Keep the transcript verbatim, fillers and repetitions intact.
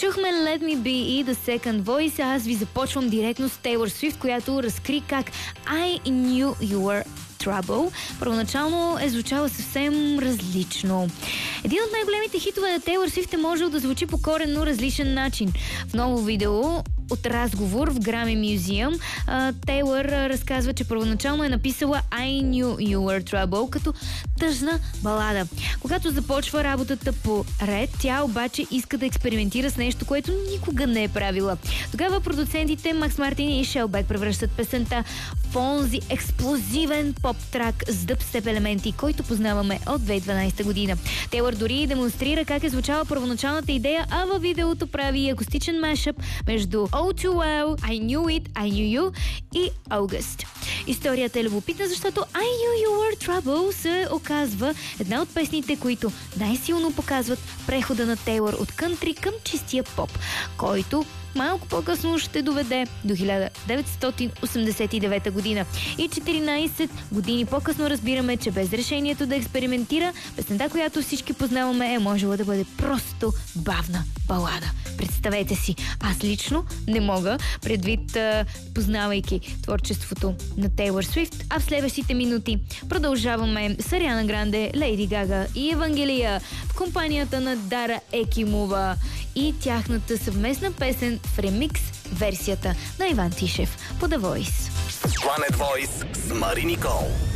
Чухме Let Me Be и The Second Voice. Аз ви започвам директно с Тейлор Свифт, която разкри как I Knew You Were Trouble. Първоначално е звучала съвсем различно. Един от най-големите хитове на Тейлор Свифт е можел да звучи по коренно различен начин. В ново видео от разговор в Grammy Museum Тейлор разказва, че първоначално е написала I Knew You Were Trouble като тъжна балада. Когато започва работата по ред, тя обаче иска да експериментира с нещо, което никога не е правила. Тогава продуцентите Макс Мартин и Шелбек превръщат песента в онзи експлозивен поп-трак с дъбстеп елементи, който познаваме от две хиляди и дванадесета година. Тейлор дори демонстрира как е звучала първоначалната идея, а във видеото прави акустичен мешъп между All Too Well, I Knew It, I Knew You и August. Историята е любопитна, защото I Knew You Were Trouble се оказва една от песните, които най-силно показват прехода на Тейлор от кънтри към чистия поп, който малко по-късно ще доведе до хиляда деветстотин осемдесет и девета година. И четиринадесет години по-късно разбираме, че без решението да експериментира, песента, която всички познаваме, е можела да бъде просто бавна балада. Представете си, аз лично не мога, предвид а, познавайки творчеството на Тейлор Свифт, а в следващите минути продължаваме с Ариана Гранде, Лейди Гага и Евангелия в компанията на Дара Екимова и тяхната съвместна песен в ремикс версията на Иван Тишев по The Voice. Planet Voice с Мари Никол.